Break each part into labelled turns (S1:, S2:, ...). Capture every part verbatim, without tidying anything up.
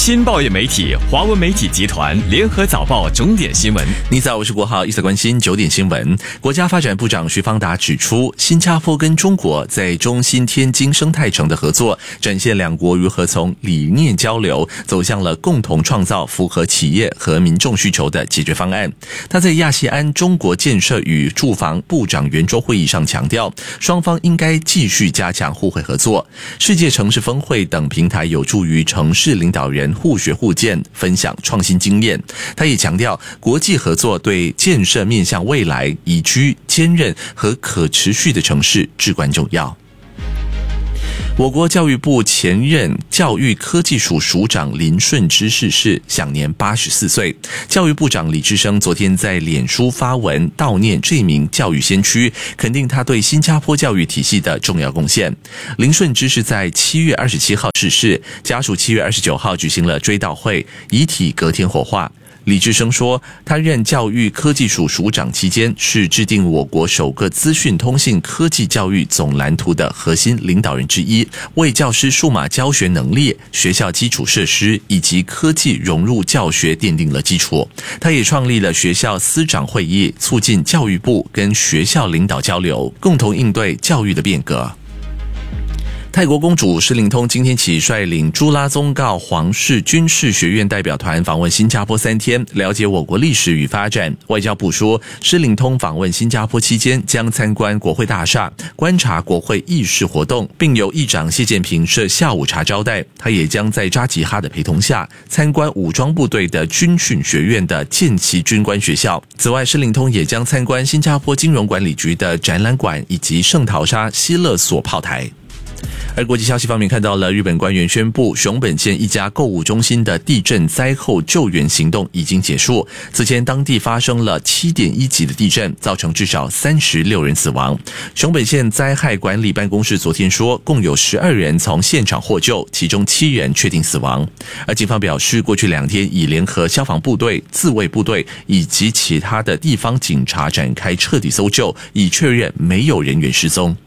S1: 新报业媒体华文媒体集团联合早报钟点新闻。
S2: 你早，我是国浩，一起关心九点新闻。国家发展部长徐方达指出，新加坡跟中国在中新天津生态城的合作，展现两国如何从理念交流走向了共同创造符合企业和民众需求的解决方案。他在亚细安中国建设与住房部长圆桌会议上强调，双方应该继续加强互惠合作。世界城市峰会等平台有助于城市领导人互学互鉴，分享创新经验。他也强调，国际合作对建设面向未来、宜居、坚韧和可持续的城市至关重要。我国教育部前任教育科技署署长林顺之逝世，享年八十四岁。教育部长李志生昨天在脸书发文悼念这名教育先驱，肯定他对新加坡教育体系的重要贡献。林顺之是在七月二十七号逝世，家属七月二十九号举行了追悼会，遗体隔天火化。李志生说，他任教育科技署署长期间，是制定我国首个资讯通信科技教育总蓝图的核心领导人之一，为教师数码教学能力、学校基础设施以及科技融入教学奠定了基础。他也创立了学校司长会议，促进教育部跟学校领导交流，共同应对教育的变革。泰国公主施灵通今天起率领朱拉宗告皇室军事学院代表团访问新加坡三天，了解我国历史与发展。外交部说，施灵通访问新加坡期间将参观国会大厦，观察国会议事活动，并由议长谢建平设下午茶招待。他也将在扎吉哈的陪同下参观武装部队的军训学院的剑旗军官学校。此外，施灵通也将参观新加坡金融管理局的展览馆以及圣淘沙希勒索炮台。而国际消息方面，看到了日本官员宣布，熊本县一家购物中心的地震灾后救援行动已经结束。此前当地发生了 七点一 级的地震，造成至少三十六人死亡。熊本县灾害管理办公室昨天说，共有十二人从现场获救，其中七人确定死亡。而警方表示，过去两天已联合消防部队、自卫部队以及其他的地方警察展开彻底搜救，以确认没有人员失踪。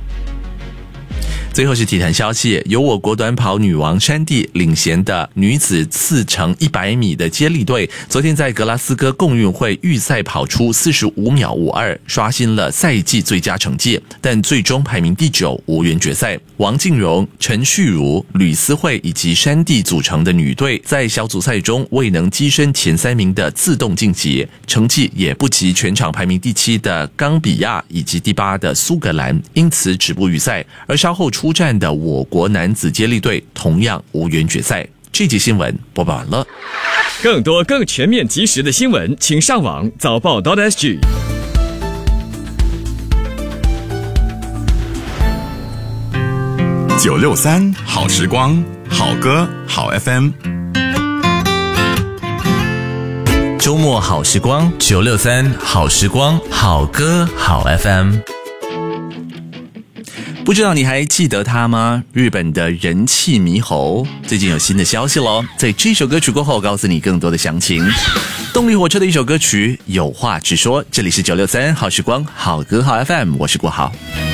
S2: 最后是体坛消息，由我国短跑女王山地领衔的女子四乘一百米的接力队，昨天在格拉斯哥共运会预赛跑出四十五秒五二，刷新了赛季最佳成绩，但最终排名第九，无缘决赛。王靖荣、陈旭如、吕思慧以及山地组成的女队，在小组赛中未能跻身前三名的自动晋级，成绩也不及全场排名第七的冈比亚以及第八的苏格兰，因此止步预赛。而稍后出战的我国男子接力队同样无缘决赛。这集新闻播报完了。
S1: 更多更全面及时的新闻，请上网早报 .sg。
S3: 九六三好时光，好歌好 F M。
S2: 周末好时光，九六三好时光，好歌好 F M。不知道你还记得他吗？日本的人气猕猴最近有新的消息咯，在这首歌曲过后告诉你更多的详情。动力火车的一首歌曲，有话直说。这里是九六三好时光，好歌好 F M， 我是国豪。